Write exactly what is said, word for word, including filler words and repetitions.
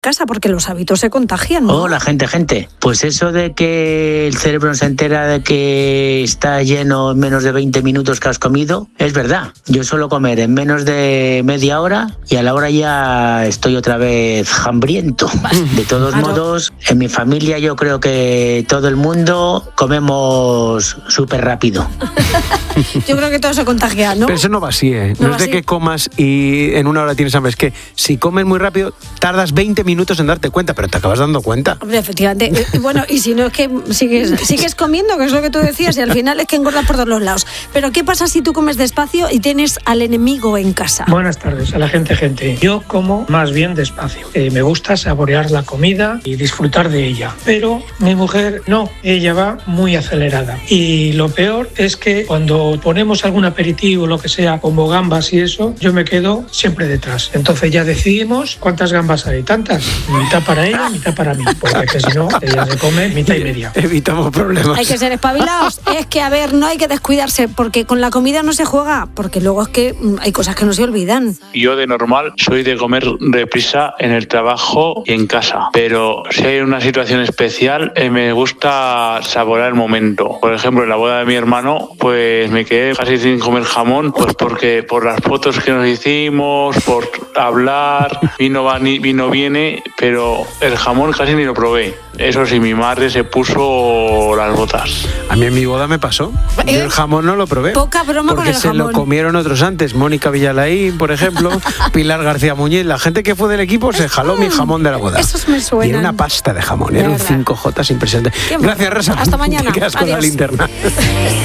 casa, porque los hábitos se contagian, ¿no? Hola, gente, gente. Pues eso de que el cerebro no se entera de que está lleno en menos de veinte minutos que has comido, es verdad. Yo suelo comer en menos de media hora y a la hora ya estoy otra vez hambriento. De todos claro. modos, en mi familia yo creo que todo el mundo comemos súper rápido. Yo creo que todo se contagia, ¿no? Pero eso no va así, ¿eh? No No, va es de así. que comas y en una hora tienes hambre. Es que si comes muy rápido, tardas veinte minutos en darte cuenta, pero te acabas dando cuenta. Hombre, efectivamente. Eh, Bueno, y si no es que sigues, sigues comiendo, que es lo que tú decías, y al final es que engordas por todos los lados. Pero ¿qué pasa si tú comes despacio y tienes al enemigo en casa? Buenas tardes a la gente, gente. Yo como más bien despacio. Eh, me gusta saborear la comida y disfrutar de ella. Pero mi mujer no, ella va muy acelerada. Y lo peor es que cuando ponemos algún aperitivo, lo que sea, como gambas y eso, yo me quedo siempre detrás. Entonces ya decidimos cuántas gambas hay. ¿Tantas? Mitad para ella, mitad para mí. Porque si no, ella se come mitad y media. Evitamos problemas. Hay que ser espabilados. Es que, a ver, no hay que descuidarse, porque con la comida no se juega, porque luego es que mm, hay cosas que no se olvidan. Yo de normal soy de comer deprisa en el trabajo y en casa, pero si hay una situación especial eh, me gusta saborear el momento. Por ejemplo, en la boda de mi hermano, pues me quedé casi sin comer jamón, pues porque por las fotos que nos hicimos, por hablar, vino, va, ni- vino viene, pero el jamón casi ni lo probé. Eso sí, mi madre se puso las botas. A mí en mi boda me pasó. Yo el jamón no lo probé. Poca broma con porque el se jamón. lo comieron otros antes. Mónica Villalaín, por ejemplo, Pilar García Muñiz. La gente que fue del equipo se jaló mi jamón de la boda. Esos me suenan. Y era una pasta de jamón. De Era un verdad. cinco jotas impresionante. Qué bueno. Gracias, Rosa. Hasta mañana. Te quedas con la Adiós. linterna.